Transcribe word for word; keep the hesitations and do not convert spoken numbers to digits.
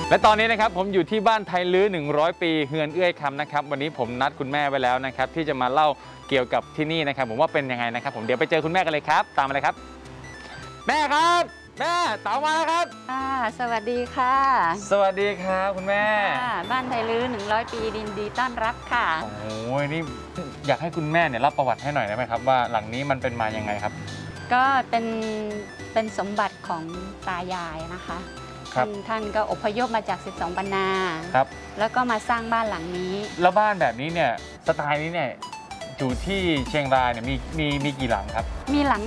และตอนนี้นะครับผมอยู่ที่บ้านไทยลื้อหนึ่งร้อยปีเฮือนเอื้อยคำนะครับวันนี้ผมนัดคุณแม่ไว้แล้วนะครับที่จะมาเล่าเกี่ยวกับที่นี่นะครับผมว่าเป็นยังไงนะครับผมเดี๋ยวไปเจอคุณแม่กันเลยครับตามมาเลยครับแม่ครับแม่เต๋ามาแล้วครับค่ะสวัสดีค่ะสวัสดีครับคุณแม่ค่ะบ้านไทยลื้อหนึ่งร้อยปีดินดีต้อนรับค่ะโอ้ยนี่อยากให้คุณแม่เนี่ยเล่าประวัติให้หน่อยได้ไหมครับว่าหลังนี้มันเป็นมายังไงครับก็เป็นเป็นสมบัติของตายายนะคะท่านท่านก็อพยพมาจากสิบสองบรรณาครับแล้วก็มาสร้างบ้านหลังนี้แล้วบ้านแบบนี้เนี่ยสไตล์นี้เนี่ยอยู่ที่เชียงรายเนี่ยมีมีมีกี่หลังครับมีหลัง